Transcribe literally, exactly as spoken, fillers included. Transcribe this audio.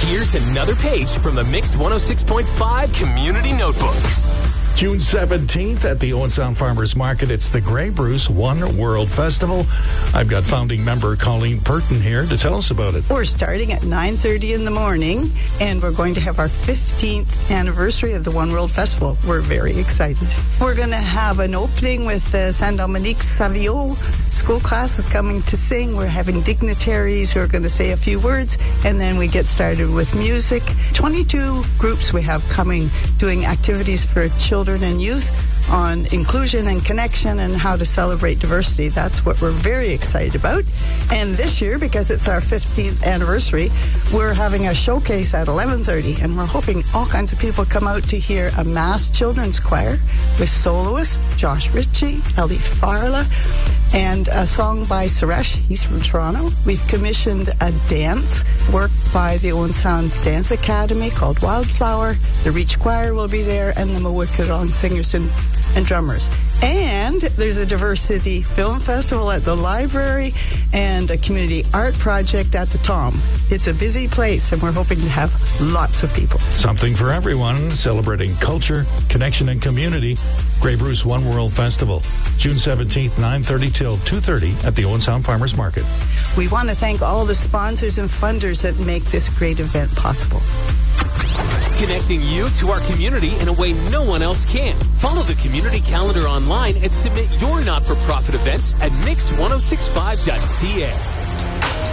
Here's another page from the Mix one oh six point five Community Notebook. June seventeenth at the Owen Sound Farmers Market, it's the Grey Bruce One World Festival. I've got founding member Colleen Purton here to tell us about it. We're starting at nine thirty in the morning, and we're going to have our fifteenth anniversary of the One World Festival. We're very excited. We're going to have an opening with the Saint Dominique Savio school class is coming to sing. We're having dignitaries who are going to say a few words, and then we get started with music. twenty-two groups we have coming, doing activities for children and youth on inclusion and connection and how to celebrate diversity. That's what we're very excited about. And this year, because it's our fifteenth anniversary, we're having a showcase at eleven thirty, and we're hoping all kinds of people come out to hear a mass children's choir with soloists Josh Ritchie, Ellie Farla, and a song by Suresh. He's from Toronto. We've commissioned a dance work by the Owen Sound Dance Academy called Wildflower. The Reach Choir will be there, and the Mawikadong Singers and, and Drummers. And there's a diversity film festival at the library and a community art project at the Tom. It's a busy place, and we're hoping to have lots of people. Something for everyone, celebrating culture, connection, and community. Grey Bruce One World Festival, June seventeenth, nine thirty till two thirty at the Owen Sound Farmers Market. We want to thank all the sponsors and funders that make this great event possible. Connecting you to our community in a way no one else can. Follow the community calendar online and submit your not-for-profit events at mix ten sixty-five dot c a.